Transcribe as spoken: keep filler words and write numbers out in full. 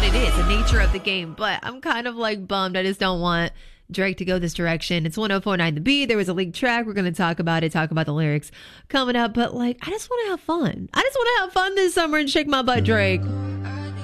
it is, the nature of the game. But I'm kind of like bummed. I just don't want Drake to go this direction. It's one oh four point nine The Beat. There was a leaked track. We're going to talk about it, talk about the lyrics coming up. But like, I just want to have fun. I just want to have fun this summer and shake my butt, Drake.